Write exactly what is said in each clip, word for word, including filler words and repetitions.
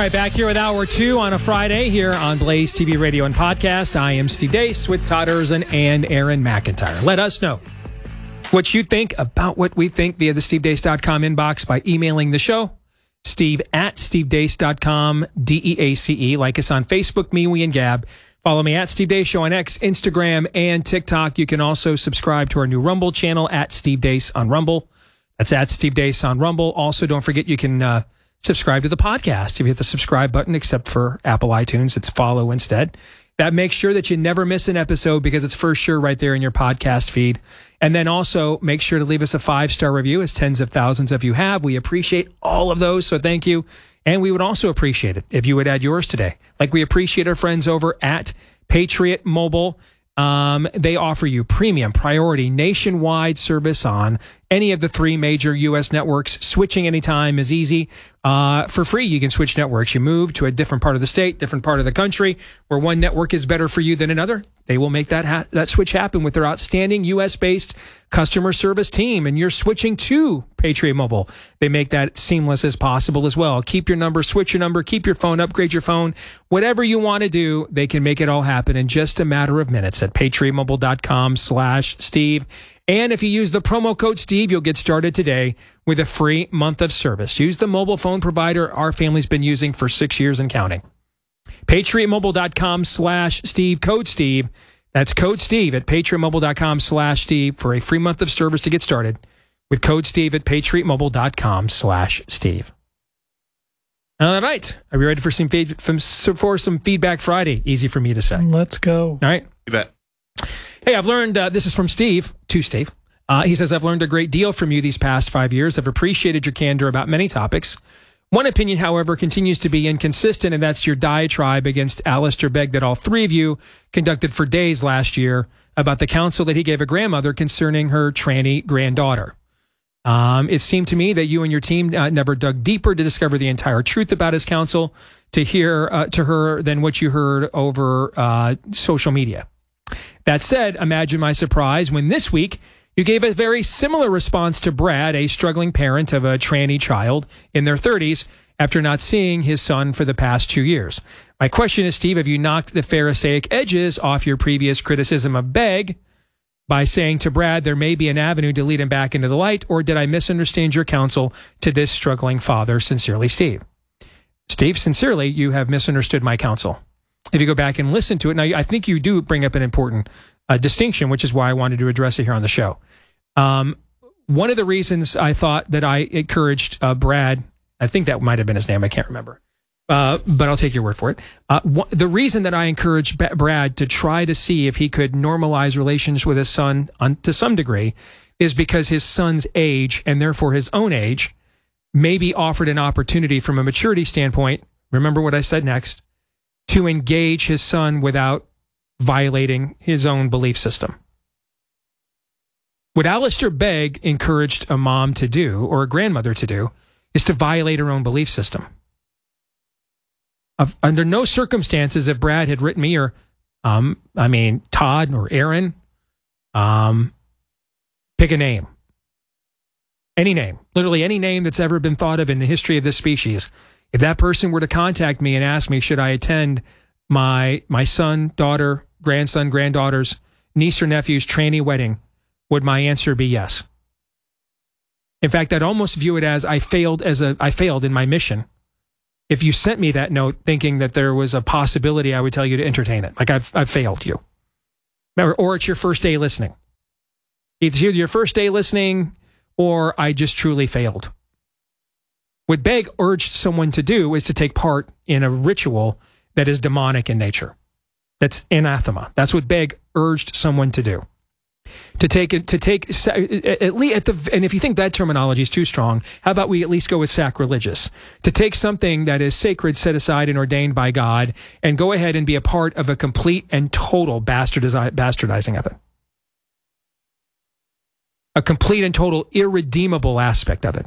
right, back here with Hour two on a Friday here on Blaze T V, radio, and podcast. I am Steve Deace with Todd Erzin and Aaron McIntyre. Let us know what you think about what we think via the steve deace dot com inbox by emailing the show, steve at steve deace dot com, D E A C E. Like us on Facebook, me, we, and Gab. Follow me at Steve Deace Show on X, Instagram, and TikTok. You can also subscribe to our new Rumble channel at Steve Deace on Rumble. That's at Steve Deace on Rumble. Also, don't forget you can uh, subscribe to the podcast. If you hit the subscribe button, except for Apple iTunes, it's follow instead. That makes sure that you never miss an episode because it's for sure right there in your podcast feed. And then also make sure to leave us a five-star review, as tens of thousands of you have. We appreciate all of those, so thank you. And we would also appreciate it if you would add yours today. Like we appreciate our friends over at Patriot Mobile. Um, they offer you premium, priority, nationwide service on any of the three major U S networks. Switching anytime is easy. Uh, for free, you can switch networks. You move to a different part of the state, different part of the country, where one network is better for you than another. They will make that ha- that switch happen with their outstanding U S-based customer service team. And you're switching to Patriot Mobile. They make that seamless as possible as well. Keep your number, switch your number, keep your phone, upgrade your phone. Whatever you want to do, they can make it all happen in just a matter of minutes at patriotmobile.com slash Steve. And if you use the promo code Steve, you'll get started today with a free month of service. Use the mobile phone provider our family's been using for six years and counting. patriotmobile.com slash Steve, code Steve. That's code Steve at patriotmobile.com slash Steve for a free month of service to get started with code Steve at patriotmobile.com slash Steve. All right. Are we ready for some, feed, for some Feedback Friday? Easy for me to say. Let's go. All right. You bet. Hey, I've learned, uh, this is from Steve, to Steve. Uh, he says, I've learned a great deal from you these past five years. I've appreciated your candor about many topics. One opinion, however, continues to be inconsistent, and that's your diatribe against Alistair Begg that all three of you conducted for days last year about the counsel that he gave a grandmother concerning her tranny granddaughter. Um, it seemed to me that you and your team uh, never dug deeper to discover the entire truth about his counsel to hear uh, to her than what you heard over uh, social media. That said, imagine my surprise when this week you gave a very similar response to Brad, a struggling parent of a tranny child in their thirties, after not seeing his son for the past two years. My question is, Steve, have you knocked the Pharisaic edges off your previous criticism of Begg by saying to Brad there may be an avenue to lead him back into the light, or did I misunderstand your counsel to this struggling father? Sincerely, Steve. Steve, sincerely, you have misunderstood my counsel. If you go back and listen to it, now I think you do bring up an important uh, distinction, which is why I wanted to address it here on the show. Um, one of the reasons I thought that I encouraged uh, Brad, I think that might have been his name, I can't remember, uh, but I'll take your word for it. Uh, wh- the reason that I encouraged B- Brad to try to see if he could normalize relations with his son on, to some degree is because his son's age, and therefore his own age, maybe offered an opportunity from a maturity standpoint, remember what I said next, to engage his son without violating his own belief system. What Alistair Begg encouraged a mom to do, or a grandmother to do, is to violate her own belief system. Of, under no circumstances, if Brad had written me, or, um, I mean, Todd or Aaron, um, pick a name. Any name. Literally any name that's ever been thought of in the history of this species. If that person were to contact me and ask me, should I attend my my son, daughter, grandson, granddaughter's niece or nephew's tranny wedding, would my answer be yes? In fact, I'd almost view it as I failed as a I failed in my mission. If you sent me that note thinking that there was a possibility, I would tell you to entertain it. Like I've I've failed you. Or, or it's your first day listening. Either your first day listening, or I just truly failed. What Begg urged someone to do is to take part in a ritual that is demonic in nature. That's anathema. That's what Begg urged someone to do. To take it, to take at least at the, and if you think that terminology is too strong, how about we at least go with sacrilegious? To take something that is sacred, set aside, and ordained by God, and go ahead and be a part of a complete and total bastardizi- bastardizing of it. A complete and total irredeemable aspect of it.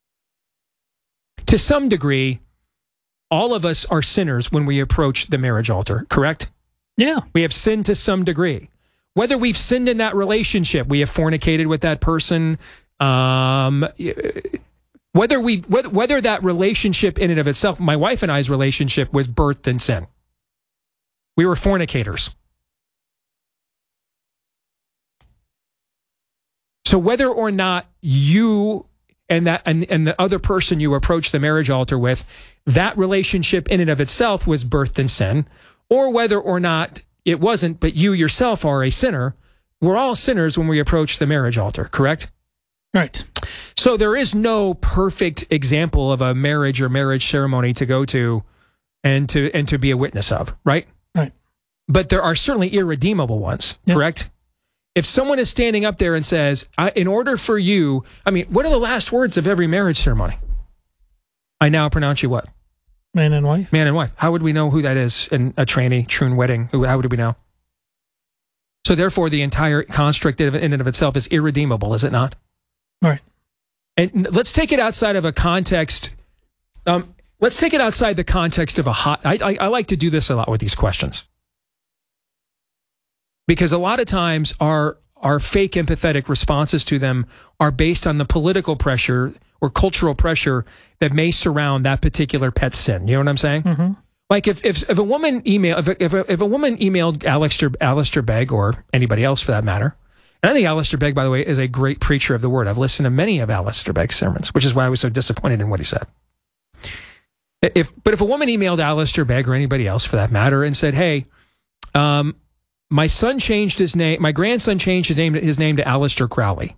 To some degree, all of us are sinners when we approach the marriage altar, correct? Yeah. We have sinned to some degree. Whether we've sinned in that relationship, we have fornicated with that person, um, Whether we whether, whether that relationship in and of itself, my wife and I's relationship was birthed in sin. We were fornicators. So whether or not you and that and, and the other person you approach the marriage altar with, that relationship in and of itself was birthed in sin, or whether or not it wasn't, but you yourself are a sinner, we're all sinners when we approach the marriage altar, correct? Right. So there is no perfect example of a marriage or marriage ceremony to go to and to and to be a witness of, right? Right. But there are certainly irredeemable ones, yep. correct? If someone is standing up there and says, I, in order for you, I mean, what are the last words of every marriage ceremony? I now pronounce you what? Man and wife. Man and wife. How would we know who that is in a tranny, troon wedding? Who, how would we know? So therefore, the entire construct in and of itself is irredeemable, is it not? Right. And let's take it outside of a context. Um, let's take it outside the context of a hot. I, I, I like to do this a lot with these questions. Because a lot of times our our fake empathetic responses to them are based on the political pressure or cultural pressure that may surround that particular pet sin. You know what I'm saying? Mm-hmm. Like if, if if a woman email if a, if a, if a woman emailed Alistair Alistair Begg or anybody else for that matter, and I think Alistair Begg, by the way, is a great preacher of the word. I've listened to many of Alistair Begg's sermons, which is why I was so disappointed in what he said. If but if a woman emailed Alistair Begg or anybody else for that matter and said, "Hey, um." My son changed his name. My grandson changed his name, his name to Aleister Crowley.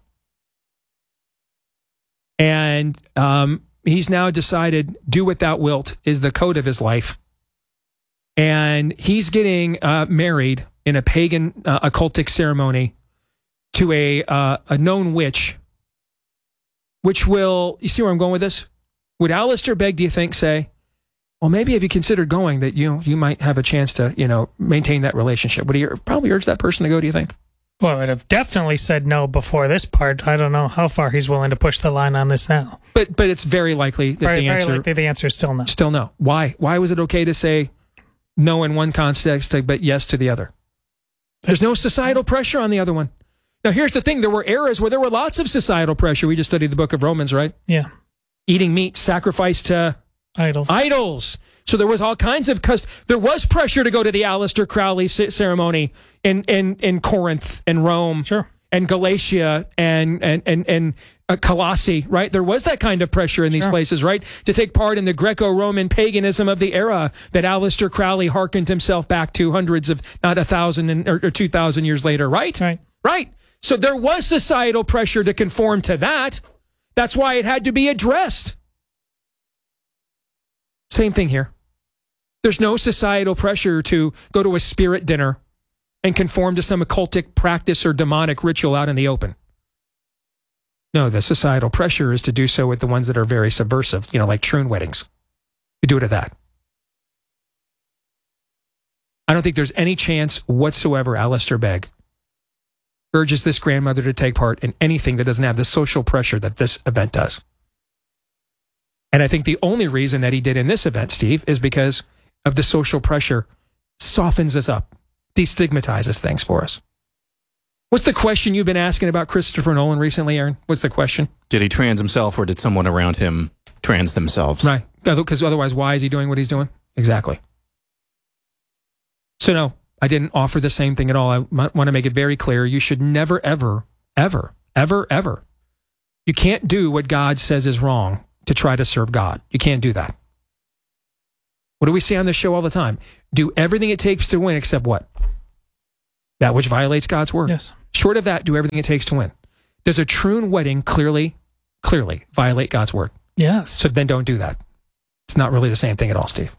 And um, he's now decided do what thou wilt is the code of his life. And he's getting uh, married in a pagan uh, occultic ceremony to a, uh, a known witch, which will, you see where I'm going with this? Would Alistair Begg, do you think, say, well, maybe have you considered going that you know, you might have a chance to, you know, maintain that relationship? Would he probably urge that person to go, do you think? Well, I would have definitely said no before this part. I don't know how far he's willing to push the line on this now. But but it's very likely that very, the answer... Very likely the answer is still no. Still no. Why? Why was it okay to say no in one context, but yes to the other? There's no societal pressure on the other one. Now, here's the thing. There were eras where there were lots of societal pressure. We just studied the book of Romans, right? Yeah. Eating meat, sacrificed to... Idols. Idols. So there was all kinds of, because there was pressure to go to the Aleister Crowley ceremony in, in, in Corinth and Rome sure. and Galatia and, and, and, and uh, Colossae, right? There was that kind of pressure in these sure. places, right? To take part in the Greco-Roman paganism of the era that Aleister Crowley hearkened himself back to hundreds of, not a thousand and, or, or two thousand years later, right? Right. Right. So there was societal pressure to conform to that. That's why it had to be addressed. Same thing here. There's no societal pressure to go to a spirit dinner and conform to some occultic practice or demonic ritual out in the open. No, the societal pressure is to do so with the ones that are very subversive, you know, like troon weddings. You do it at that. I don't think there's any chance whatsoever Alistair Begg urges this grandmother to take part in anything that doesn't have the social pressure that this event does. And I think the only reason that he did in this event, Steve, is because of the social pressure softens us up, destigmatizes things for us. What's the question you've been asking about Christopher Nolan recently, Aaron? What's the question? Did he trans himself or did someone around him trans themselves? Right. Because otherwise, why is he doing what he's doing? Exactly. So no, I didn't offer the same thing at all. I want to make it very clear. You should never, ever, ever, ever, ever. You can't do what God says is wrong to try to serve God. You can't do that. What do we say on this show all the time? Do everything it takes to win except what? That which violates God's word. Yes. Short of that, do everything it takes to win. Does a troon wedding clearly, clearly violate God's word? Yes. So then don't do that. It's not really the same thing at all, Steve.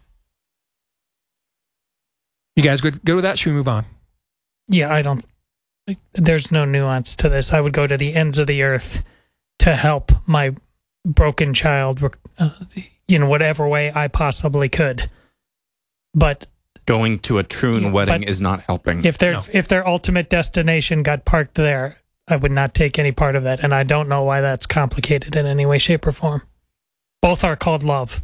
You guys good, good with that? Should we move on? Yeah, I don't... There's no nuance to this. I would go to the ends of the earth to help my broken child, uh, in whatever way I possibly could. But going to a troon yeah, wedding is not helping. If their no. if their ultimate destination got parked there, I would not take any part of that, and I don't know why that's complicated in any way, shape, or form. Both are called love.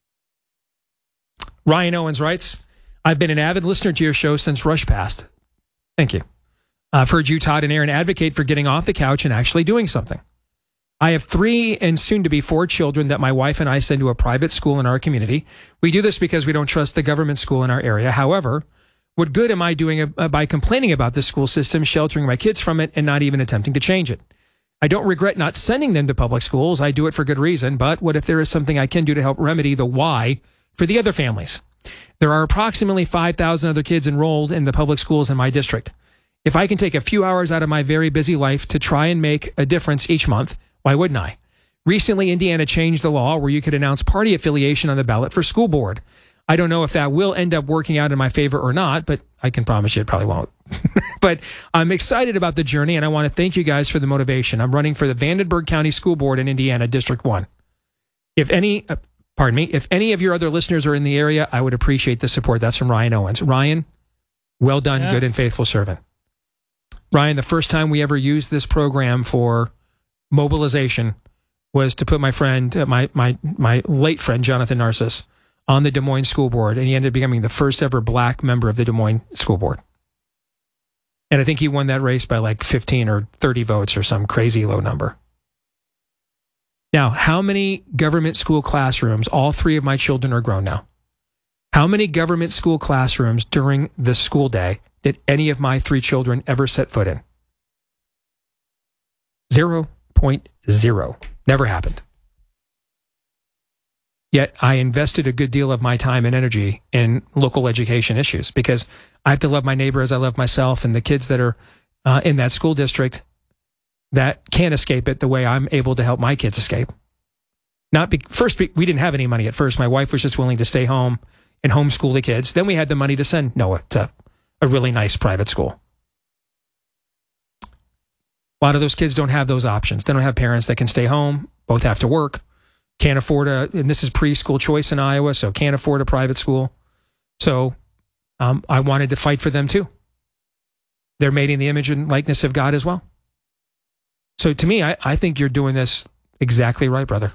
Ryan Owens writes, I've been an avid listener to your show since Rush passed. Thank you. I've heard you, Todd, and Aaron advocate for getting off the couch and actually doing something. I have three and soon to be four children that my wife and I send to a private school in our community. We do this because we don't trust the government school in our area. However, what good am I doing uh, by complaining about the school system, sheltering my kids from it, and not even attempting to change it? I don't regret not sending them to public schools. I do it for good reason. But what if there is something I can do to help remedy the why for the other families? There are approximately five thousand other kids enrolled in the public schools in my district. If I can take a few hours out of my very busy life to try and make a difference each month, why wouldn't I? Recently, Indiana changed the law where you could announce party affiliation on the ballot for school board. I don't know if that will end up working out in my favor or not, but I can promise you it probably won't. But I'm excited about the journey, and I want to thank you guys for the motivation. I'm running for the Vandenberg County School Board in Indiana, District one. If any, uh, pardon me, if any of your other listeners are in the area, I would appreciate the support. That's from Ryan Owens. Ryan, well done, yes. Good and faithful servant. Ryan, the first time we ever used this program for mobilization was to put my friend, uh, my my my late friend, Jonathan Narcissus, on the Des Moines School Board, and he ended up becoming the first ever black member of the Des Moines School Board. And I think he won that race by like fifteen or thirty votes or some crazy low number. Now, how many government school classrooms, all three of my children are grown now, how many government school classrooms during the school day did any of my three children ever set foot in? Zero point zero. Never happened. Yet I invested a good deal of my time and energy in local education issues because I have to love my neighbor as I love myself, and the kids that are uh, in that school district that can't escape it the way I'm able to help my kids escape. Not be, first, be, we didn't have any money at first. My wife was just willing to stay home and homeschool the kids. Then we had the money to send Noah to a really nice private school. A lot of those kids don't have those options. They don't have parents that can stay home, both have to work, can't afford a, and this is preschool choice in Iowa, so can't afford a private school. So um, I wanted to fight for them too. They're made in the image and likeness of God as well. So to me, I, I think you're doing this exactly right, brother.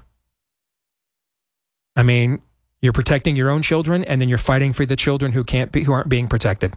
I mean, you're protecting your own children, and then you're fighting for the children who can't be, who aren't being protected.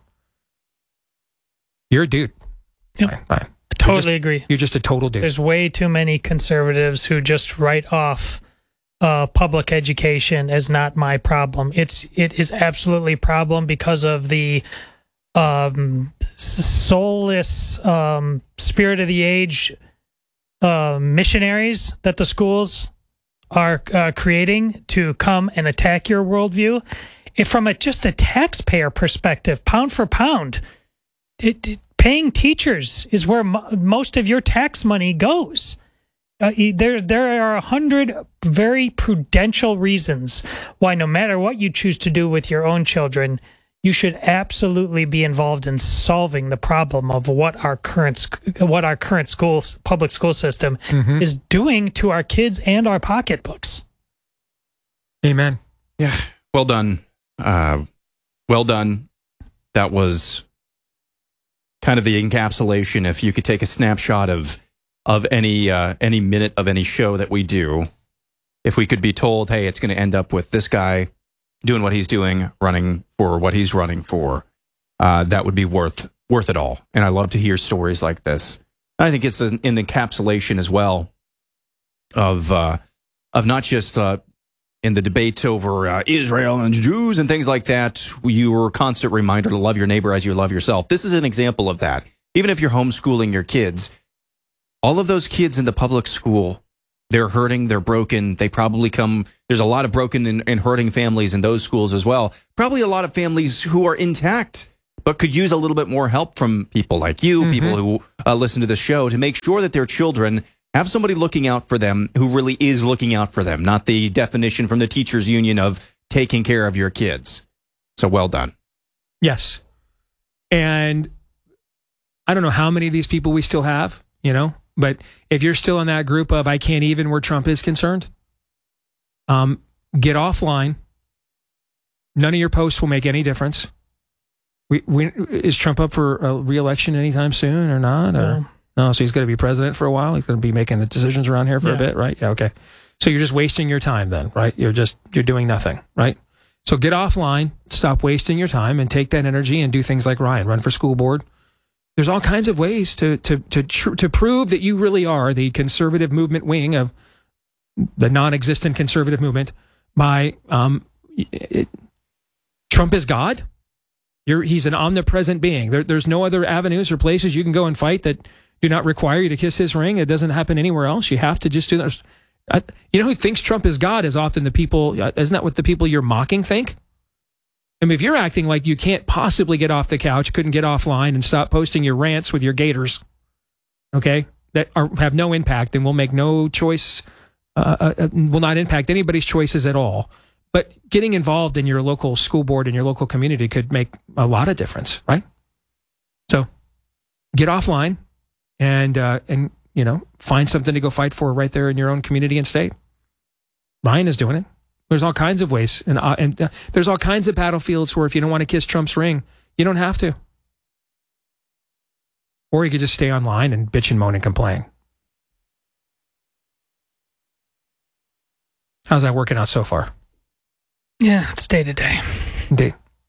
You're a dude. Yep. Right, right. I totally just, agree. You're just a total dude. There's way too many conservatives who just write off uh, public education as not my problem. It's it is absolutely a problem because of the um, soulless um, spirit of the age uh, missionaries that the schools are uh, creating to come and attack your worldview. If from a just a taxpayer perspective, pound for pound, it, it paying teachers is where mo- most of your tax money goes. Uh, there, there are a hundred very prudential reasons why, no matter what you choose to do with your own children, you should absolutely be involved in solving the problem of what our current, what our current schools, public school system mm-hmm. is doing to our kids and our pocketbooks. Amen. Yeah. Well done. Uh, well done. That was kind of the encapsulation. If you could take a snapshot of of any uh, any minute of any show that we do, if we could be told, hey, it's going to end up with this guy doing what he's doing, running for what he's running for, uh, that would be worth worth it all. And I love to hear stories like this. I think it's an, an encapsulation as well of uh, of not just uh, in the debate over uh, Israel and Jews and things like that, your constant reminder to love your neighbor as you love yourself. This is an example of that. Even if you're homeschooling your kids, all of those kids in the public school, they're hurting, they're broken. They probably come, there's a lot of broken and, and hurting families in those schools as well. Probably a lot of families who are intact, but could use a little bit more help from people like you, mm-hmm. people who uh, listen to the show, to make sure that their children have somebody looking out for them who really is looking out for them, not the definition from the teachers union of taking care of your kids. So well done. Yes. And I don't know how many of these people we still have, you know, but if you're still in that group of I can't even where Trump is concerned, um, get offline. None of your posts will make any difference. We, we, is Trump up for a re-election anytime soon or not? Or? No. No, so he's going to be president for a while. He's going to be making the decisions around here for yeah. a bit, right? Yeah, okay. So you're just wasting your time then, right? You're just, you're doing nothing, right? So get offline, stop wasting your time, and take that energy and do things like Ryan, run for school board, There's all kinds of ways to to to tr- to prove that you really are the conservative movement wing of the non-existent conservative movement by um, it, Trump is God. You're, he's an omnipresent being. There, there's no other avenues or places you can go and fight that do not require you to kiss his ring. It doesn't happen anywhere else. You have to just do that. I, you know who thinks Trump is God is often the people, isn't that what the people you're mocking think? I mean, if you're acting like you can't possibly get off the couch, couldn't get offline and stop posting your rants with your gators, okay, that are, have no impact and will make no choice, uh, uh, will not impact anybody's choices at all. But getting involved in your local school board and your local community could make a lot of difference, right? So get offline and, uh, and you know, find something to go fight for right there in your own community and state. Ryan is doing it. There's all kinds of ways. And, uh, and uh, there's all kinds of battlefields where if you don't want to kiss Trump's ring, you don't have to. Or you could just stay online and bitch and moan and complain. How's that working out so far? Yeah, it's day to day. Indeed.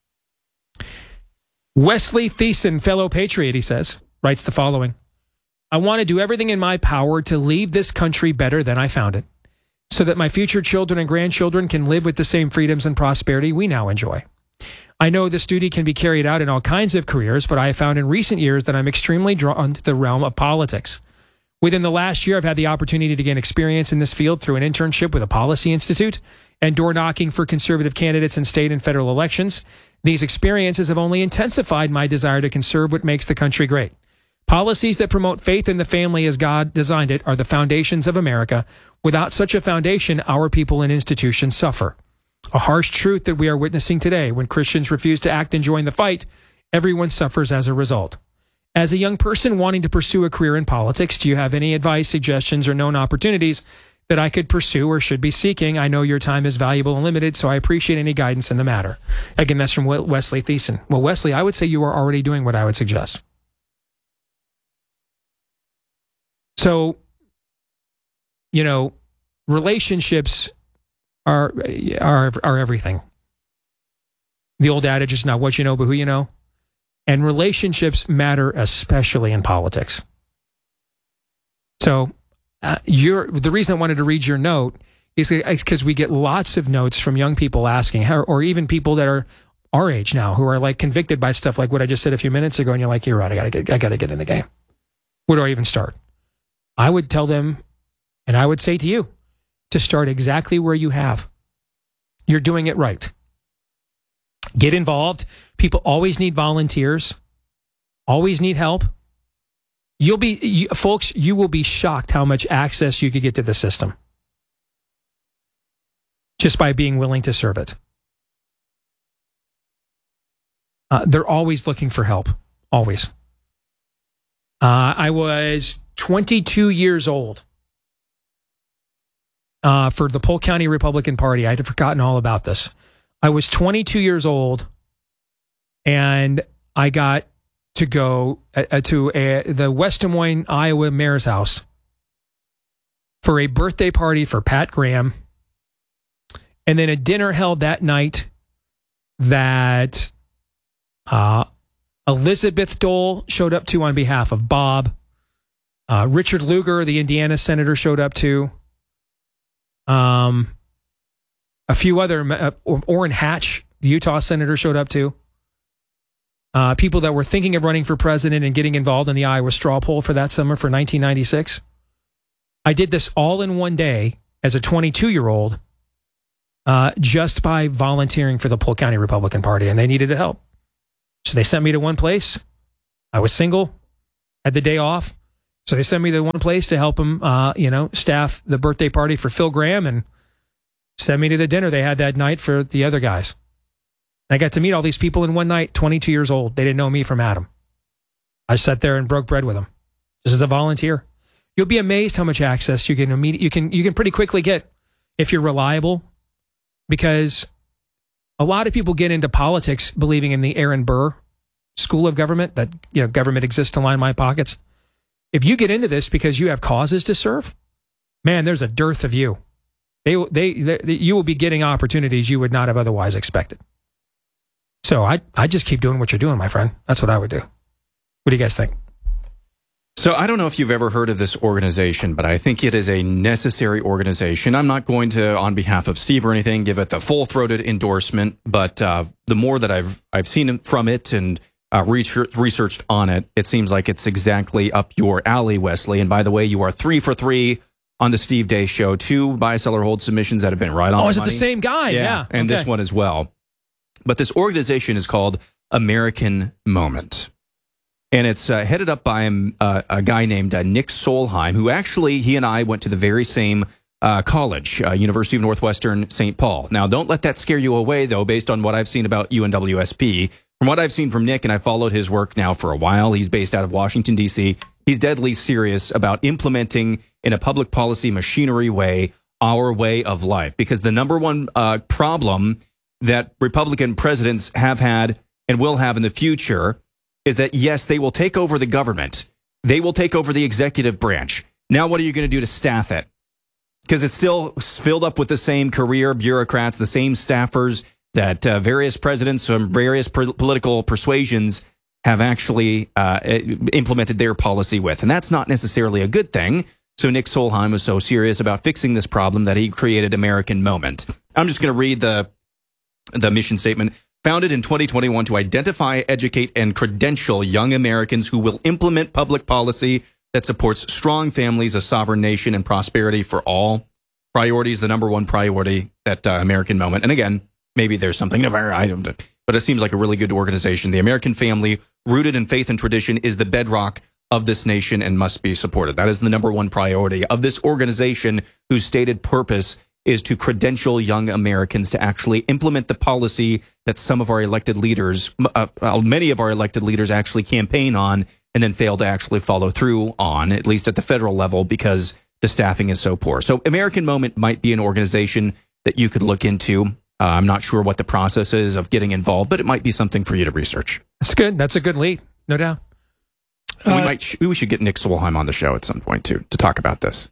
Wesley Thiessen, fellow patriot, he says, writes the following. I want to do everything in my power to leave this country better than I found it, so that my future children and grandchildren can live with the same freedoms and prosperity we now enjoy. I know this duty can be carried out in all kinds of careers, but I have found in recent years that I'm extremely drawn to the realm of politics. Within the last year, I've had the opportunity to gain experience in this field through an internship with a policy institute and door knocking for conservative candidates in state and federal elections. These experiences have only intensified my desire to conserve what makes the country great. Policies that promote faith in the family as God designed it are the foundations of America. Without such a foundation, our people and institutions suffer. A harsh truth that we are witnessing today. When Christians refuse to act and join the fight, everyone suffers as a result. As a young person wanting to pursue a career in politics, do you have any advice, suggestions, or known opportunities that I could pursue or should be seeking? I know your time is valuable and limited, so I appreciate any guidance in the matter. Again, that's from Wesley Thiessen. Well, Wesley, I would say you are already doing what I would suggest. So, you know, relationships are are are everything. The old adage is not what you know, but who you know. And relationships matter, especially in politics. So, uh, you're, the reason I wanted to read your note is because we get lots of notes from young people asking, how, or even people that are our age now who are like convicted by stuff like what I just said a few minutes ago, and you're like, you're right, I gotta get, I gotta get in the game. Where do I even start? I would tell them, and I would say to you, to start exactly where you have. You're doing it right. Get involved. People always need volunteers, always need help. You'll be, you, folks, you will be shocked how much access you could get to the system just by being willing to serve it. Uh, they're always looking for help, always. Uh, I was twenty-two years old uh, for the Polk County Republican Party. I had forgotten all about this. I was twenty-two years old, and I got to go uh, to a, the West Des Moines, Iowa mayor's house for a birthday party for Pat Graham, and then a dinner held that night that uh, Elizabeth Dole showed up to on behalf of Bob. Uh, Richard Lugar, the Indiana senator, showed up to. Um, a few other, uh, Orrin Hatch, the Utah senator, showed up to. Uh, people that were thinking of running for president and getting involved in the Iowa straw poll for that summer for nineteen ninety-six. I did this all in one day as a twenty-two-year-old uh, just by volunteering for the Polk County Republican Party, and they needed the help. So they sent me to one place. I was single, had the day off. So they sent me to one place to help them, uh, you know, staff the birthday party for Phil Graham and send me to the dinner they had that night for the other guys. And I got to meet all these people in one night, twenty-two years old. They didn't know me from Adam. I sat there and broke bread with them just as a volunteer. You'll be amazed how much access you can immediately, you can, you can pretty quickly get if you're reliable, because a lot of people get into politics believing in the Aaron Burr school of government, that, you know, government exists to line my pockets. If you get into this because you have causes to serve, man, there's a dearth of you. They, they, they, you will be getting opportunities you would not have otherwise expected. So I, I just keep doing what you're doing, my friend. That's what I would do. What do you guys think? So I don't know if you've ever heard of this organization, but I think it is a necessary organization. I'm not going to, on behalf of Steve or anything, give it the full-throated endorsement, but uh, the more that I've I've seen from it and uh, research, researched on it, it seems like it's exactly up your alley, Wesley. And by the way, you are three for three on the Steve Deace Show. Two buy-seller hold submissions that have been right on. Oh, is the it money. the same guy? Yeah, yeah. and okay. this one as well. But this organization is called American Moment. And it's uh, headed up by uh, a guy named uh, Nick Solheim, who actually, he and I went to the very same uh, college, uh, University of Northwestern Saint Paul. Now, don't let that scare you away, though, based on what I've seen about U N W S P. From what I've seen from Nick, and I've followed his work now for a while, he's based out of Washington, D C, he's deadly serious about implementing in a public policy machinery way our way of life. Because the number one uh, problem that Republican presidents have had and will have in the future is that, yes, they will take over the government. They will take over the executive branch. Now, what are you going to do to staff it? Because it's still filled up with the same career bureaucrats, the same staffers that uh, various presidents from various per- political persuasions have actually uh, implemented their policy with. And that's not necessarily a good thing. So Nick Solheim was so serious about fixing this problem that he created American Moment. I'm just going to read the the mission statement. Founded in twenty twenty-one to identify, educate, and credential young Americans who will implement public policy that supports strong families, a sovereign nation, and prosperity for all. Priority is the number one priority at uh, American Moment. And again, maybe there's something of our item, but it seems like a really good organization. The American family, rooted in faith and tradition, is the bedrock of this nation and must be supported. That is the number one priority of this organization, whose stated purpose is to credential young Americans to actually implement the policy that some of our elected leaders, uh, many of our elected leaders actually campaign on and then fail to actually follow through on, at least at the federal level, because the staffing is so poor. So American Moment might be an organization that you could look into. Uh, I'm not sure what the process is of getting involved, but it might be something for you to research. That's good. That's a good lead, no doubt. Uh, we might. We should get Nick Solheim on the show at some point, too, to talk about this.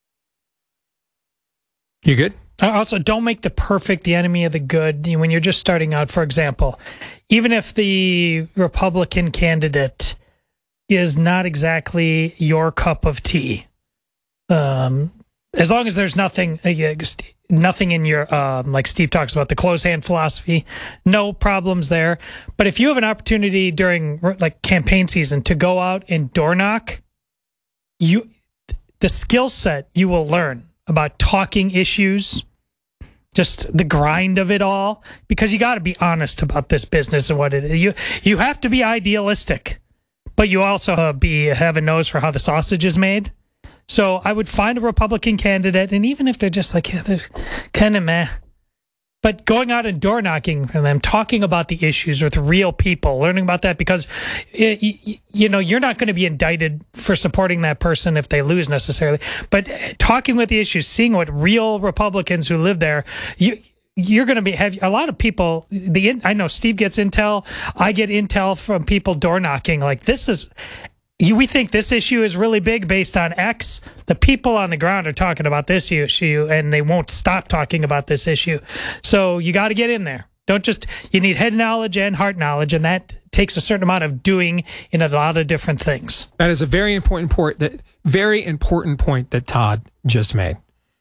You good? Uh, also, don't make the perfect the enemy of the good. When you're just starting out, for example, even if the Republican candidate is not exactly your cup of tea, um, as long as there's nothing, uh, nothing in your, um, like Steve talks about, the closed hand philosophy, no problems there. But if you have an opportunity during like campaign season to go out and door knock, you, the skill set you will learn about talking issues, just the grind of it all, because you got to be honest about this business and what it is. You you have to be idealistic, but you also uh, be have a nose for how the sausage is made. So I would find a Republican candidate, and even if they're just like, yeah, they're kind of meh, but going out and door knocking for them, talking about the issues with real people, learning about that, because it, you know you're not going to be indicted for supporting that person if they lose necessarily, but talking with the issues, seeing what real Republicans who live there, you you're going to be have a lot of people. The I know Steve gets intel, I get intel from people door knocking. Like this is. You, we think this issue is really big based on X. The people on the ground are talking about this issue, and they won't stop talking about this issue. So you got to get in there. Don't just, you need head knowledge and heart knowledge, and that takes a certain amount of doing in a lot of different things. That is a very important point, that very important point that Todd just made,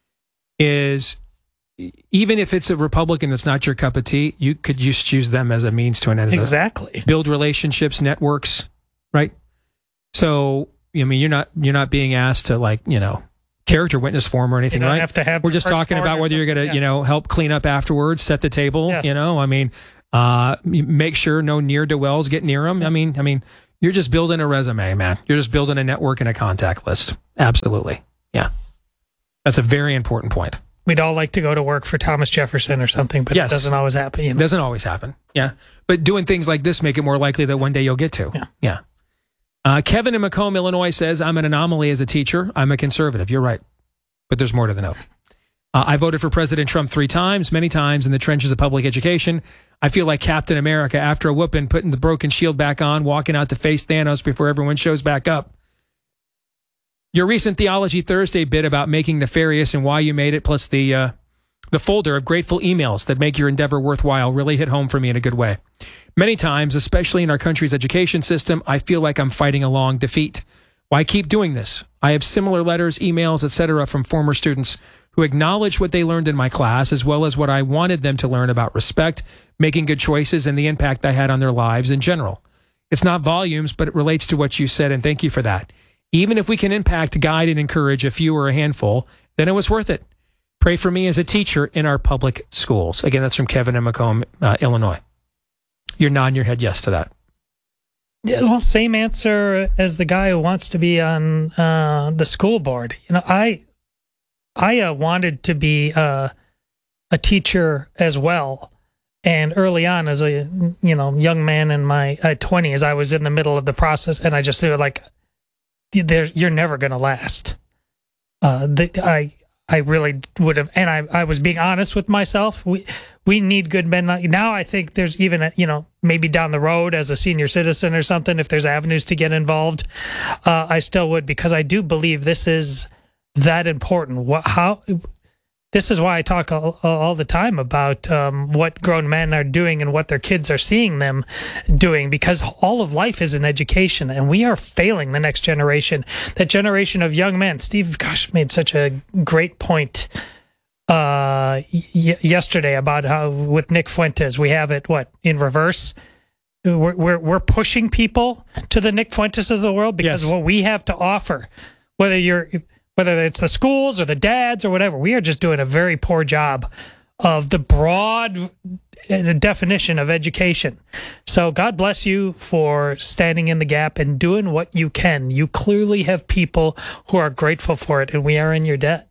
is even if it's a Republican that's not your cup of tea, you could just use them as a means to an end. Exactly. Build relationships, networks, right? So, I mean, you're not you're not being asked to, like, you know, character witness form or anything, you don't right? Have to have We're just talking about whether you're going to, yeah. you know, help clean up afterwards, set the table. Yes. You know, I mean, uh, make sure no near to wells get near them. I mean, I mean, you're just building a resume, man. You're just building a network and a contact list. Absolutely, yeah. That's a very important point. We'd all like to go to work for Thomas Jefferson or something, but yes. It doesn't always happen. You know? It doesn't always happen. Yeah, but doing things like this make it more likely that one day you'll get to. Yeah. Yeah. Uh, Kevin in Macomb, Illinois says, I'm an anomaly as a teacher. I'm a conservative. You're right. But there's more to the note. Uh, I voted for President Trump three times, many times in the trenches of public education. I feel like Captain America after a whooping, putting the broken shield back on, walking out to face Thanos before everyone shows back up. Your recent Theology Thursday bit about making nefarious and why you made it, plus the uh, The folder of grateful emails that make your endeavor worthwhile really hit home for me in a good way. Many times, especially in our country's education system, I feel like I'm fighting a long defeat. Why keep doing this? I have similar letters, emails, et cetera from former students who acknowledge what they learned in my class, as well as what I wanted them to learn about respect, making good choices, and the impact I had on their lives in general. It's not volumes, but it relates to what you said, and thank you for that. Even if we can impact, guide, and encourage a few or a handful, then it was worth it. Pray for me as a teacher in our public schools. Again, that's from Kevin in Macomb, uh, Illinois. You're nodding your head yes to that. Yeah, well, same answer as the guy who wants to be on uh, the school board. You know, I I uh, wanted to be uh, a teacher as well. And early on, as a you know young man in my uh, twenties, I was in the middle of the process, and I just feel like, you're never going to last. Uh, the, I I really would have, and I, I was being honest with myself. We we need good men. Now I think there's even, a, you know, maybe down the road as a senior citizen or something, if there's avenues to get involved, uh, I still would, because I do believe this is that important. What, how, this is why I talk all, all the time about um, what grown men are doing and what their kids are seeing them doing, because all of life is an education, and we are failing the next generation. That generation of young men. Steve, gosh, made such a great point uh, y- yesterday about how with Nick Fuentes, we have it, what, in reverse? We're, we're, we're pushing people to the Nick Fuentes of the world because yes. of what we have to offer, whether you're... Whether it's the schools or the dads or whatever, we are just doing a very poor job of the broad definition of education. So God bless you for standing in the gap and doing what you can. You clearly have people who are grateful for it, and we are in your debt.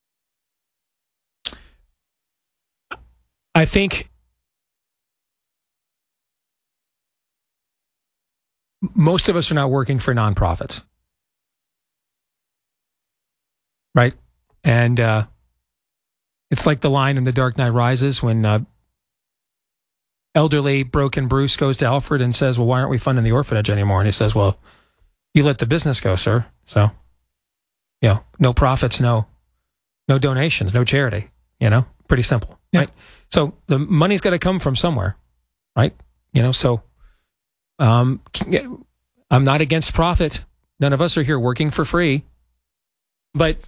I think most of us are not working for nonprofits. Right? And uh, it's like the line in The Dark Knight Rises when uh, elderly, broken Bruce goes to Alfred and says, well, why aren't we funding the orphanage anymore? And he says, well, you let the business go, sir. So, you know, no profits, no no donations, no charity, you know, pretty simple, yeah. Right? So the money's got to come from somewhere, right? You know, so um, I'm not against profit. None of us are here working for free, but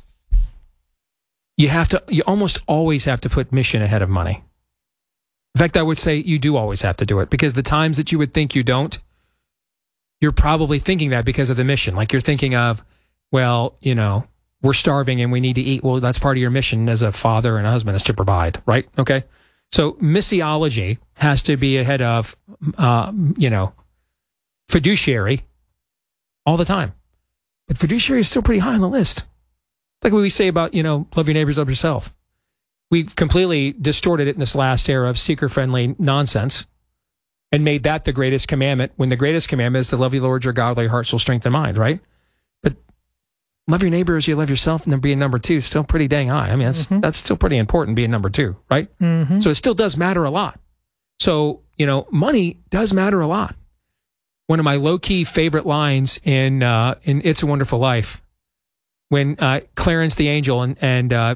you have to, you almost always have to put mission ahead of money. In fact, I would say you do always have to do it, because the times that you would think you don't, you're probably thinking that because of the mission. Like you're thinking of, well, you know, we're starving and we need to eat. Well, that's part of your mission as a father and a husband, is to provide, right? Okay. So missiology has to be ahead of, uh, you know, fiduciary all the time. But fiduciary is still pretty high on the list. Like what we say about, you know, love your neighbors, love yourself. We've completely distorted it in this last era of seeker-friendly nonsense and made that the greatest commandment, when the greatest commandment is to love your Lord your God with your heart, soul, strength, and mind, right? But love your neighbor as you love yourself, and then being number two is still pretty dang high. I mean, that's, mm-hmm. that's still pretty important, being number two, right? Mm-hmm. So it still does matter a lot. So, you know, money does matter a lot. One of my low-key favorite lines in uh, in It's a Wonderful Life, when uh, Clarence the Angel and and uh,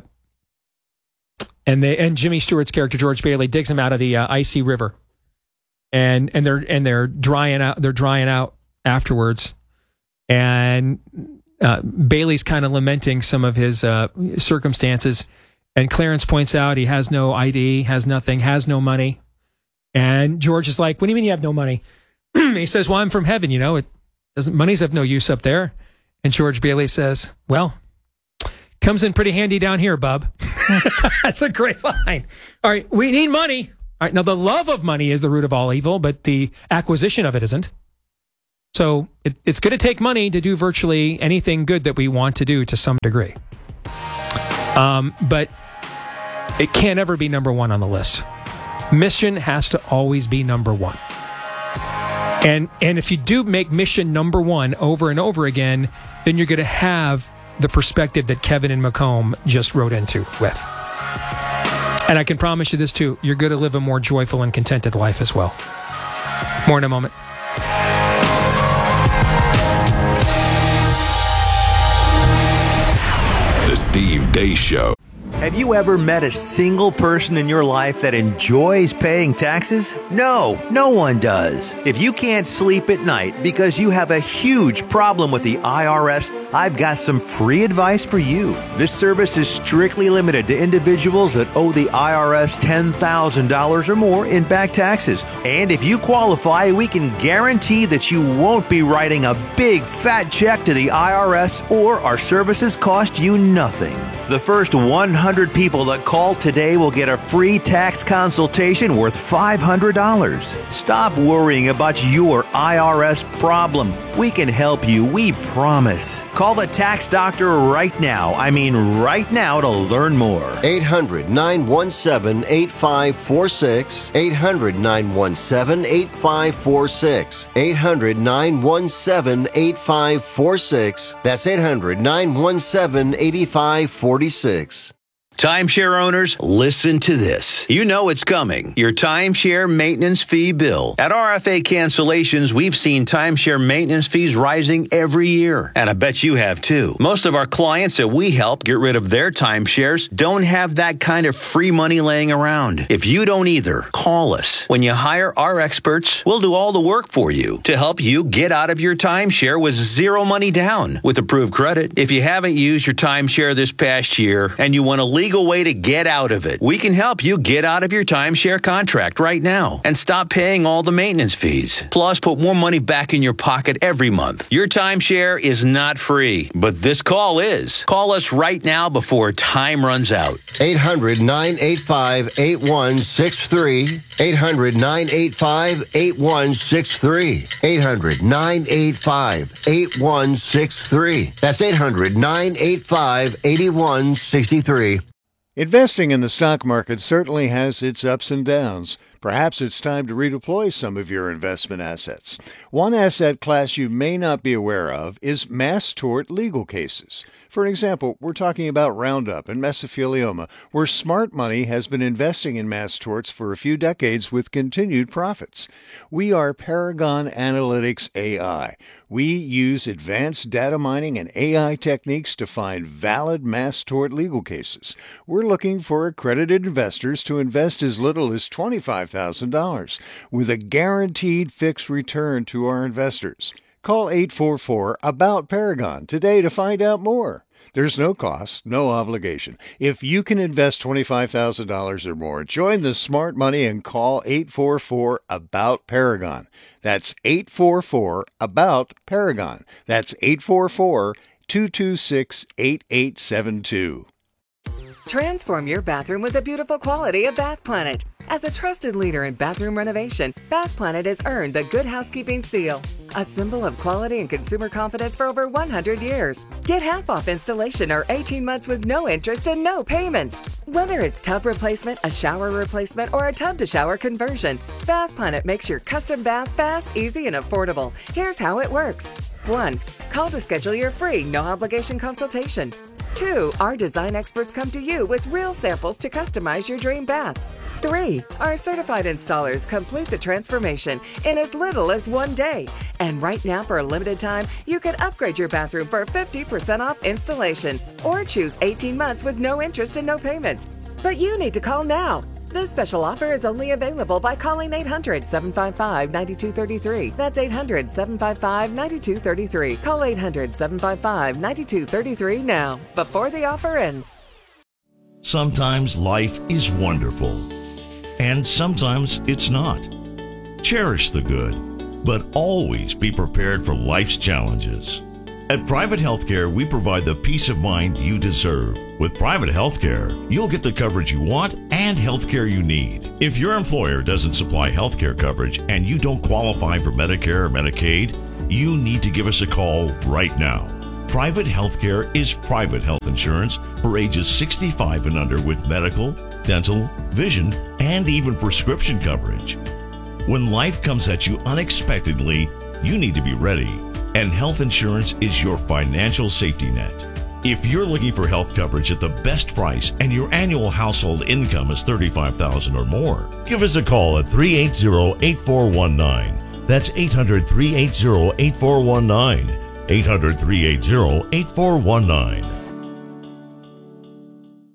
and they and Jimmy Stewart's character George Bailey digs him out of the uh, icy river, and and they're and they're drying out they're drying out afterwards, and uh, Bailey's kind of lamenting some of his uh, circumstances, and Clarence points out he has no I D, has nothing, has no money, and George is like, "What do you mean you have no money?" He says, "Well, I'm from heaven, you know. It doesn't money's of no use up there." And George Bailey says, well, comes in pretty handy down here, bub. That's a great line. All right, we need money. All right, now the love of money is the root of all evil, but the acquisition of it isn't. So it, it's going to take money to do virtually anything good that we want to do to some degree. Um, but it can't ever be number one on the list. Mission has to always be number one. And and if you do make mission number one over and over again, then you're going to have the perspective that Kevin in Macomb just wrote into with. And I can promise you this too, you're going to live a more joyful and contented life as well. More in a moment. The Steve Deace Show. Have you ever met a single person in your life that enjoys paying taxes? No, no one does. If you can't sleep at night because you have a huge problem with the I R S, I've got some free advice for you. This service is strictly limited to individuals that owe the I R S ten thousand dollars or more in back taxes. And if you qualify, we can guarantee that you won't be writing a big fat check to the I R S, or our services cost you nothing. The first one hundred people that call today will get a free tax consultation worth five hundred dollars. Stop worrying about your I R S problem. We can help you, we promise. Call the tax doctor right now. I mean right now to learn more. eight hundred, nine one seven, eight five four six. eight hundred, nine one seven, eight five four six. eight hundred, nine one seven, eight five four six. That's eight hundred, nine one seven, eight five four six. Timeshare owners, listen to this. You know it's coming. Your timeshare maintenance fee bill. At R F A Cancellations, we've seen timeshare maintenance fees rising every year. And I bet you have too. Most of our clients that we help get rid of their timeshares don't have that kind of free money laying around. If you don't either, call us. When you hire our experts, we'll do all the work for you to help you get out of your timeshare with zero money down with approved credit. If you haven't used your timeshare this past year and you want to leave legal way to get out of it, we can help you get out of your timeshare contract right now and stop paying all the maintenance fees. Plus, put more money back in your pocket every month. Your timeshare is not free, but this call is. Call us right now before time runs out. eight hundred, nine eight five, eight one six three. eight hundred, nine eight five, eight one six three. eight hundred, nine eight five, eight one six three. That's eight hundred, nine eight five, eight one six three. Investing in the stock market certainly has its ups and downs. Perhaps it's time to redeploy some of your investment assets. One asset class you may not be aware of is mass tort legal cases. For example, we're talking about Roundup and mesothelioma, where smart money has been investing in mass torts for a few decades with continued profits. We are Paragon Analytics A I. We use advanced data mining and A I techniques to find valid mass tort legal cases. We're looking for accredited investors to invest as little as twenty-five thousand dollars with a guaranteed fixed return to our investors. Call eight four four, A B O U T, Paragon today to find out more. There's no cost, no obligation. If you can invest twenty-five thousand dollars or more, join the smart money and call eight four four, A B O U T, Paragon. That's eight four four, A B O U T, Paragon. That's eight four four, two two six, eight eight seven two. Transform your bathroom with the beautiful quality of Bath Planet. As a trusted leader in bathroom renovation, Bath Planet has earned the Good Housekeeping seal, a symbol of quality and consumer confidence for over one hundred years. Get half off installation or eighteen months with no interest and no payments. Whether it's tub replacement, a shower replacement, or a tub-to-shower conversion, Bath Planet makes your custom bath fast, easy, and affordable. Here's how it works. one. Call to schedule your free, no-obligation consultation. two. Our design experts come to you with real samples to customize your dream bath. three. Our certified installers complete the transformation in as little as one day. And right now, for a limited time, you can upgrade your bathroom for fifty percent off installation or choose eighteen months with no interest and no payments. But you need to call now. This special offer is only available by calling eight hundred, seven five five, nine two three three. That's eight hundred, seven five five, nine two three three. Call eight hundred, seven five five, nine two three three now, before the offer ends. Sometimes life is wonderful, and sometimes it's not. Cherish the good, but always be prepared for life's challenges. At Private Healthcare, we provide the peace of mind you deserve. With Private Healthcare, you'll get the coverage you want and healthcare you need. If your employer doesn't supply healthcare coverage and you don't qualify for Medicare or Medicaid, you need to give us a call right now. Private Healthcare is private health insurance for ages sixty-five and under with medical, dental, vision, and even prescription coverage. When life comes at you unexpectedly, you need to be ready. And health insurance is your financial safety net. If you're looking for health coverage at the best price and your annual household income is thirty-five thousand dollars or more, give us a call at three eight zero, eight four one nine. That's eight hundred, three eight zero, eight four one nine. eight hundred, three eight zero, eight four one nine.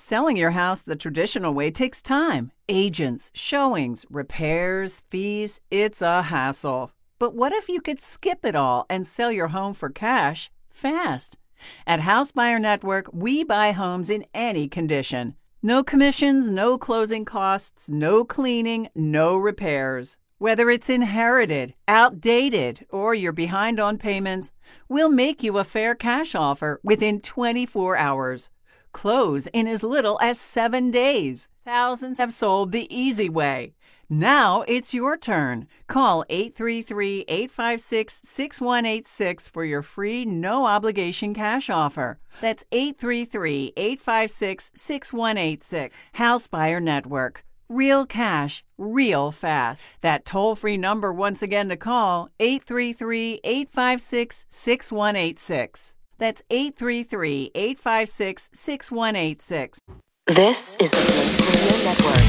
Selling your house the traditional way takes time. Agents, showings, repairs, fees. It's a hassle. But what if you could skip it all and sell your home for cash fast? At House Buyer Network, we buy homes in any condition. No commissions, no closing costs, no cleaning, no repairs. Whether it's inherited, outdated, or you're behind on payments, we'll make you a fair cash offer within twenty-four hours. Close in as little as seven days. Thousands have sold the easy way. Now it's your turn. Call eight three three, eight five six, six one eight six for your free no-obligation cash offer. That's eight three three, eight five six, six one eight six. House Buyer Network. Real cash, real fast. That toll-free number once again to call, eight three three, eight five six, six one eight six. That's eight three three, eight five six, six one eight six. This is the Blaze Radio Network.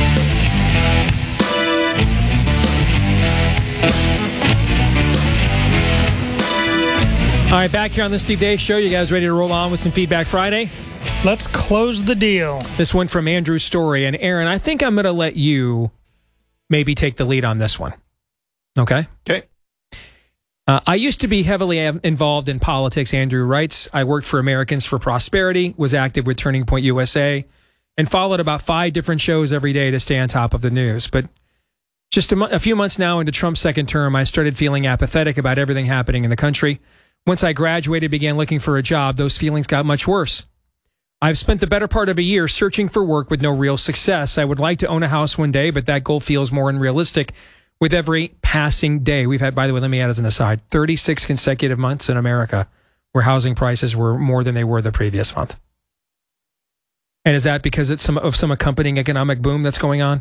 All right, back here on the Steve Deace Show. You guys ready to roll on with some Feedback Friday? Let's close the deal. This one from Andrew Story. And Aaron, I think I'm going to let you maybe take the lead on this one. Okay? Okay. Uh, I used to be heavily involved in politics, Andrew writes. I worked for Americans for Prosperity, was active with Turning Point U S A, and followed about five different shows every day to stay on top of the news. But just a, mo- a few months now into Trump's second term, I started feeling apathetic about everything happening in the country. Once I graduated, began looking for a job, those feelings got much worse. I've spent the better part of a year searching for work with no real success. I would like to own a house one day, but that goal feels more unrealistic with every passing day. We've had, by the way, let me add as an aside, thirty-six consecutive months in America where housing prices were more than they were the previous month. And is that because it's some of some accompanying economic boom that's going on?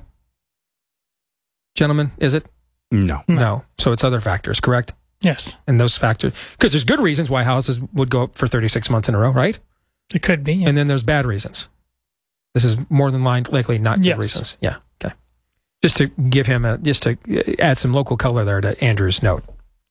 Gentlemen, is it? No. No. So it's other factors, correct? Yes. And those factors, because there's good reasons why houses would go up for thirty-six months in a row, right? It could be. Yeah. And then there's bad reasons. This is more than likely not good yes. reasons. Yeah. Okay. Just to give him a, just to add some local color there to Andrew's note.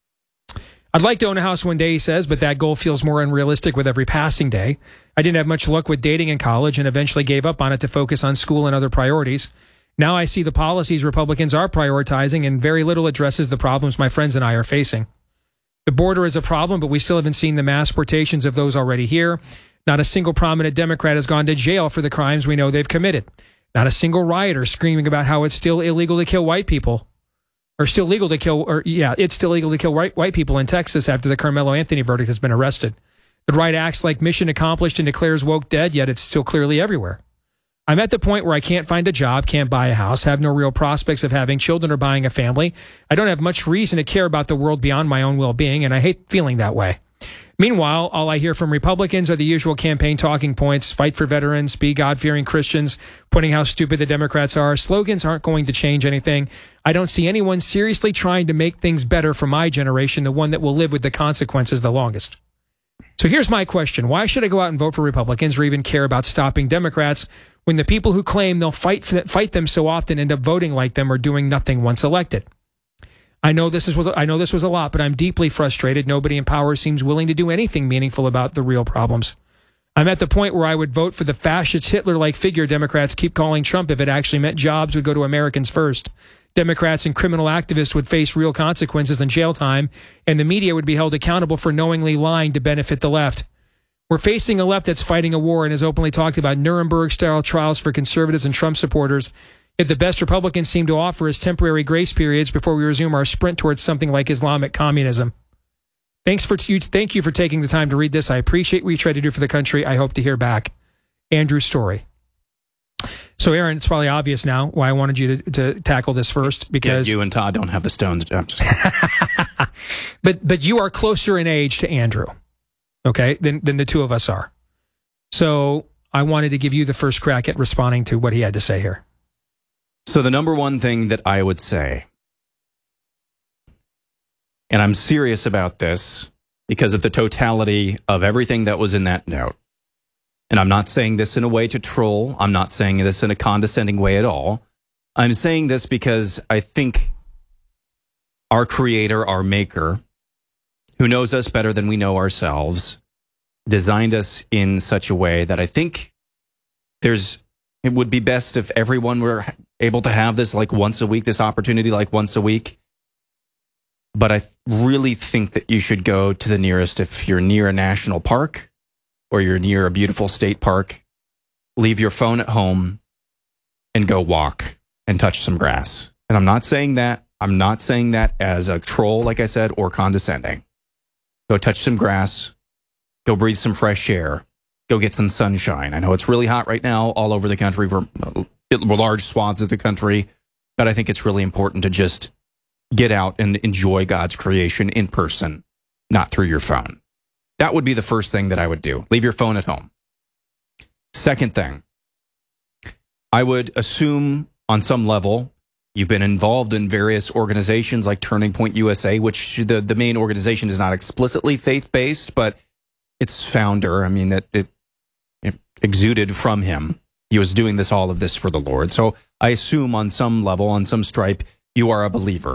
I'd like to own a house one day, he says, but that goal feels more unrealistic with every passing day. I didn't have much luck with dating in college and eventually gave up on it to focus on school and other priorities. Now I see the policies Republicans are prioritizing and very little addresses the problems my friends and I are facing. The border is a problem, but we still haven't seen the mass deportations of those already here. Not a single prominent Democrat has gone to jail for the crimes we know they've committed. Not a single rioter screaming about how it's still illegal to kill white people. Or still legal to kill, or yeah, it's still illegal to kill white, white people in Texas after the Carmelo Anthony verdict has been arrested. The right acts like mission accomplished and declares woke dead, yet it's still clearly everywhere. I'm at the point where I can't find a job, can't buy a house, have no real prospects of having children or buying a family. I don't have much reason to care about the world beyond my own well-being, and I hate feeling that way. Meanwhile, all I hear from Republicans are the usual campaign talking points: fight for veterans, be God-fearing Christians, pointing how stupid the Democrats are. Slogans aren't going to change anything. I don't see anyone seriously trying to make things better for my generation, the one that will live with the consequences the longest. So here's my question. Why should I go out and vote for Republicans or even care about stopping Democrats when the people who claim they'll fight for, fight them so often end up voting like them or doing nothing once elected? I know this is was I know this was a lot, but I'm deeply frustrated. Nobody in power seems willing to do anything meaningful about the real problems. I'm at the point where I would vote for the fascist Hitler-like figure Democrats keep calling Trump if it actually meant jobs would go to Americans first. Democrats and criminal activists would face real consequences and jail time, and the media would be held accountable for knowingly lying to benefit the left. We're facing a left that's fighting a war and has openly talked about Nuremberg-style trials for conservatives and Trump supporters. Yet the best Republicans seem to offer is temporary grace periods before we resume our sprint towards something like Islamic communism. Thanks for t- Thank you for taking the time to read this. I appreciate what you try to do for the country. I hope to hear back. Andrew Story. So, Aaron, it's probably obvious now why I wanted you to, to tackle this first, because yeah, you and Todd don't have the stones. I'm just but but you are closer in age to Andrew, okay, than than the two of us are. So I wanted to give you the first crack at responding to what he had to say here. So the number one thing that I would say, and I'm serious about this because of the totality of everything that was in that note, and I'm not saying this in a way to troll, I'm not saying this in a condescending way at all. I'm saying this because I think our creator, our maker, who knows us better than we know ourselves, designed us in such a way that I think there's, it would be best if everyone were able to have this like once a week, this opportunity like once a week. But I really think that you should go to the nearest, if you're near a national park or you're near a beautiful state park, leave your phone at home and go walk and touch some grass. And I'm not saying that, I'm not saying that as a troll, like I said, or condescending. Go touch some grass, go breathe some fresh air, go get some sunshine. I know it's really hot right now all over the country, for large swaths of the country, but I think it's really important to just get out and enjoy God's creation in person, not through your phone. That would be the first thing that I would do. Leave your phone at home. Second thing, I would assume on some level you've been involved in various organizations like Turning Point U S A, which the, the main organization is not explicitly faith-based, but its founder, I mean, that it, it exuded from him. He was doing this, all of this for the Lord. So I assume on some level, on some stripe, you are a believer.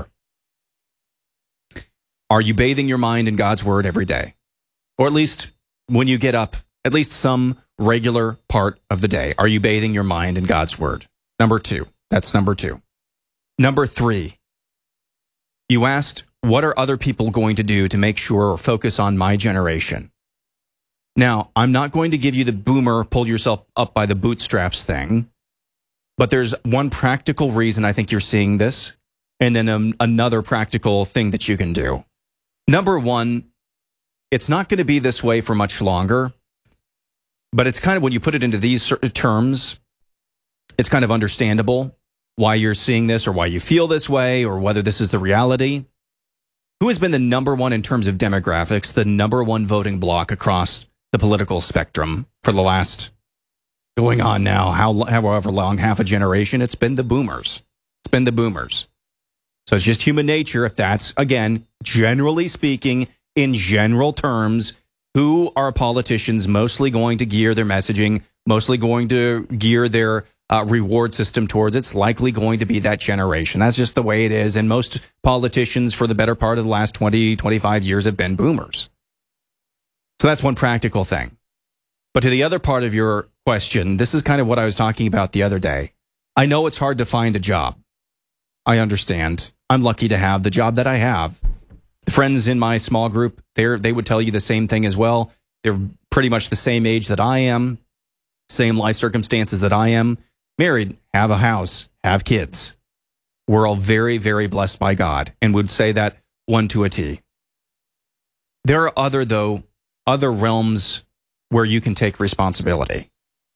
Are you bathing your mind in God's word every day? Or at least when you get up, at least some regular part of the day, are you bathing your mind in God's word? Number two. That's number two. Number three. You asked, what are other people going to do to make sure or focus on my generation? Now, I'm not going to give you the boomer, pull yourself up by the bootstraps thing, but there's one practical reason I think you're seeing this, and then um, another practical thing that you can do. Number one, it's not going to be this way for much longer, but it's kind of, when you put it into these terms, it's kind of understandable why you're seeing this or why you feel this way or whether this is the reality. Who has been the number one in terms of demographics, the number one voting bloc across the political spectrum for the last, going on now, how, however long, half a generation? It's been the boomers. It's been the boomers. So it's just human nature. If that's, again, generally speaking, in general terms, who are politicians mostly going to gear their messaging, mostly going to gear their uh, reward system towards? It's likely going to be that generation. That's just the way it is. And most politicians for the better part of the last twenty, twenty-five years have been boomers. So that's one practical thing. But to the other part of your question, this is kind of what I was talking about the other day. I know it's hard to find a job. I understand. I'm lucky to have the job that I have. The friends in my small group, they're, they would tell you the same thing as well. They're pretty much the same age that I am, same life circumstances that I am, married, have a house, have kids. We're all very, very blessed by God, and would say that one to a T. There are other, though, other realms where you can take responsibility.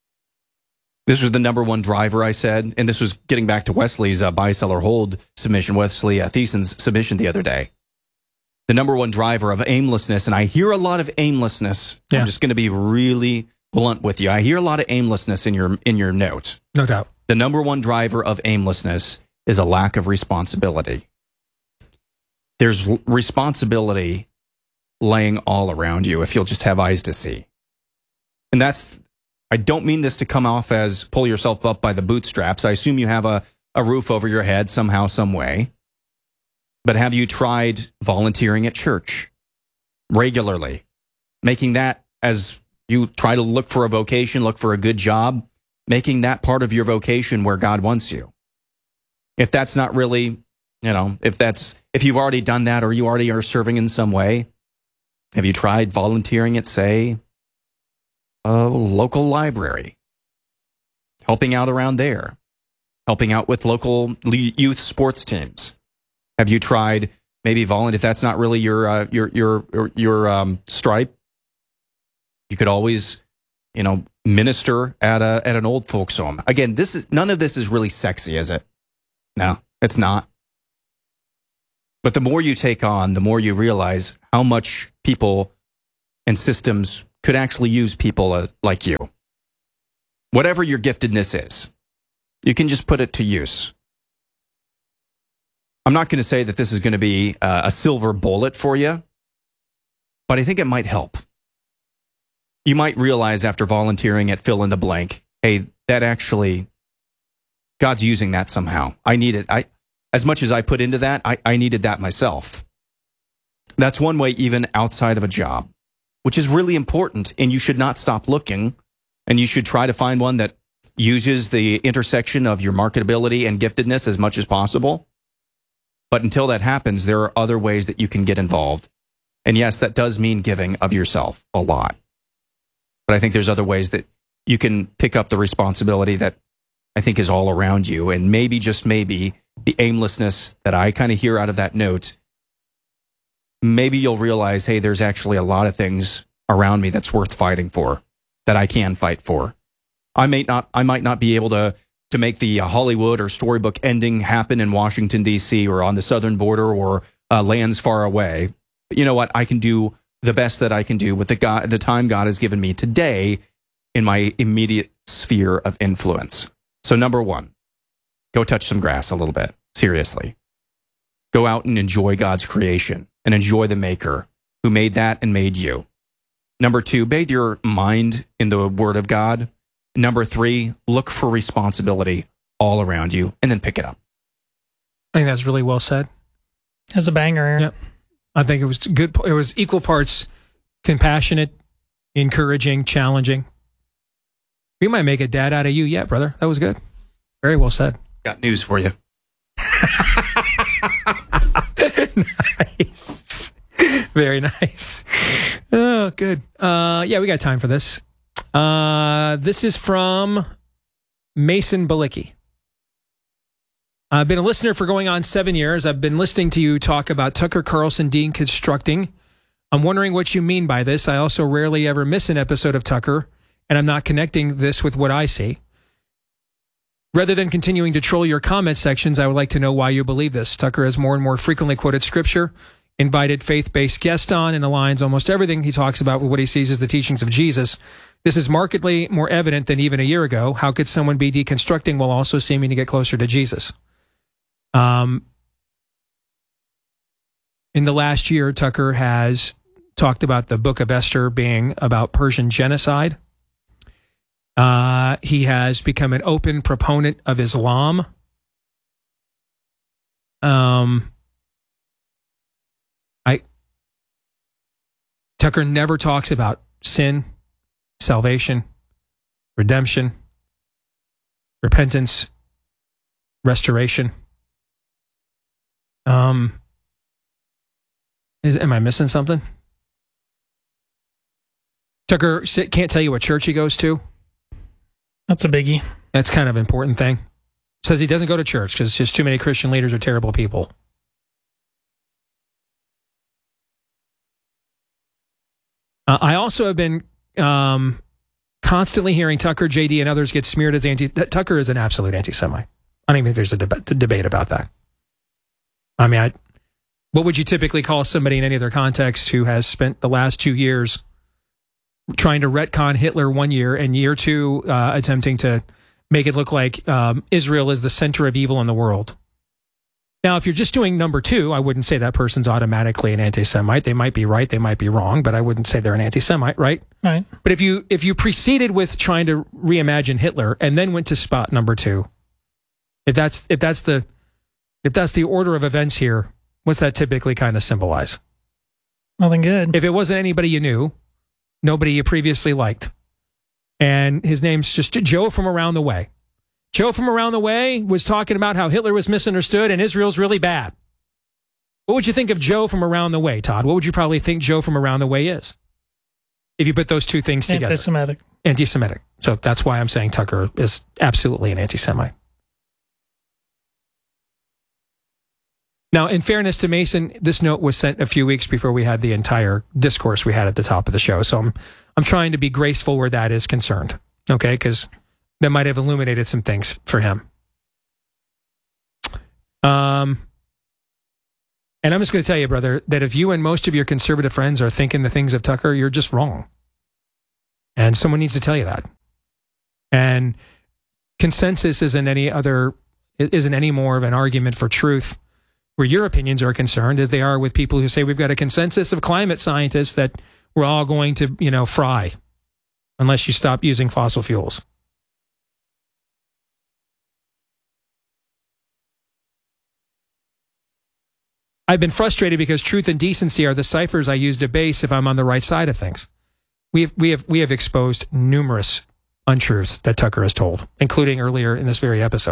This was the number one driver, I said, and this was getting back to Wesley's uh, buy, sell, or hold submission, Wesley uh, Thiessen's submission the other day. The number one driver of aimlessness, and I hear a lot of aimlessness. Yeah. I'm just going to be really blunt with you. I hear a lot of aimlessness in your in your note. No doubt. The number one driver of aimlessness is a lack of responsibility. There's responsibility laying all around you if you'll just have eyes to see. And that's, I don't mean this to come off as pull yourself up by the bootstraps. I assume you have a, a roof over your head somehow, some way. But have you tried volunteering at church regularly? Making that, as you try to look for a vocation, look for a good job, making that part of your vocation where God wants you. If that's not really, you know, if that's, if you've already done that or you already are serving in some way, have you tried volunteering at, say, a local library? Helping out around there. Helping out with local youth sports teams. Have you tried maybe volunteer? If that's not really your uh, your your your, your um, stripe, you could always, you know, minister at a at an old folks home. Again, this is none of this is really sexy, is it? No, it's not. But the more you take on, the more you realize how much people and systems could actually use people uh, like you. Whatever your giftedness is, you can just put it to use. I'm not going to say that this is going to be uh, a silver bullet for you, but I think it might help. You might realize after volunteering at fill in the blank, hey, that actually, God's using that somehow. I need it. I, as much as I put into that, I, I needed that myself. That's one way even outside of a job, which is really important, and you should not stop looking, and you should try to find one that uses the intersection of your marketability and giftedness as much as possible. But until that happens, there are other ways that you can get involved. And yes, that does mean giving of yourself a lot. But I think there's other ways that you can pick up the responsibility that I think is all around you. And maybe, just maybe, the aimlessness that I kind of hear out of that note, maybe you'll realize, hey, there's actually a lot of things around me that's worth fighting for, that I can fight for. I may not, I might not be able to, to make the uh, Hollywood or storybook ending happen in Washington, D C or on the southern border or uh, lands far away. But you know what? I can do the best that I can do with the God, the time God has given me today in my immediate sphere of influence. So number one, go touch some grass a little bit. Seriously. Go out and enjoy God's creation and enjoy the maker who made that and made you. Number two, bathe your mind in the word of God. Number three, look for responsibility all around you and then pick it up. I think that's really well said. That's a banger. Yep. I think it was good. It was equal parts compassionate, encouraging, challenging. We might make a dad out of you yet, brother. That was good. Very well said. Got news for you. Nice. Very nice. Oh, good. Uh, yeah, we got time for this. Uh, this is from Mason Balicki. I've been a listener for going on seven years. I've been listening to you talk about Tucker Carlson deconstructing. I'm wondering what you mean by this. I also rarely ever miss an episode of Tucker, and I'm not connecting this with what I see. Rather than continuing to troll your comment sections, I would like to know why you believe this. Tucker has more and more frequently quoted scripture, invited faith-based guests on, and aligns almost everything he talks about with what he sees as the teachings of Jesus. This is markedly more evident than even a year ago. How could someone be deconstructing while also seeming to get closer to Jesus? Um, in the last year, Tucker has talked about the Book of Esther being about Persian genocide. Uh, he has become an open proponent of Islam. Um, I Tucker never talks about sin, salvation, redemption, repentance, restoration. Um, is, am I missing something? Tucker can't tell you what church he goes to. That's a biggie. That's kind of an important thing. Says he doesn't go to church because just too many Christian leaders are terrible people. Uh, I also have been um, constantly hearing Tucker, J D, and others get smeared as anti. Tucker is an absolute anti-Semite. I don't even think there's a deb- debate about that. I mean, I, what would you typically call somebody in any other context who has spent the last two years trying to retcon Hitler one year and year two uh, attempting to make it look like um, Israel is the center of evil in the world? Now, if you're just doing number two, I wouldn't say that person's automatically an anti-Semite. They might be right, they might be wrong, but I wouldn't say they're an anti-Semite, right? Right. But if you if you preceded with trying to reimagine Hitler and then went to spot number two, if that's if that's the if that's the order of events here, what's that typically kind of symbolize? Nothing good. If it wasn't anybody you knew, nobody you previously liked, and his name's just Joe from around the way. Joe from around the way was talking about how Hitler was misunderstood and Israel's really bad. What would you think of Joe from around the way, Todd? What would you probably think Joe from around the way is? If you put those two things together. Anti-Semitic. Anti-Semitic. So that's why I'm saying Tucker is absolutely an anti-Semite. Now, in fairness to Mason, this note was sent a few weeks before we had the entire discourse we had at the top of the show. So I'm I'm trying to be graceful where that is concerned. Okay? Because that might have illuminated some things for him. Um, and I'm just going to tell you, brother, that if you and most of your conservative friends are thinking the things of Tucker, you're just wrong. And someone needs to tell you that. And consensus isn't any other, isn't any more of an argument for truth where your opinions are concerned as they are with people who say we've got a consensus of climate scientists that we're all going to, you know, fry unless you stop using fossil fuels. I've been frustrated because truth and decency are the ciphers I use to base if I'm on the right side of things. We have, we have, we have exposed numerous untruths that Tucker has told, including earlier in this very episode.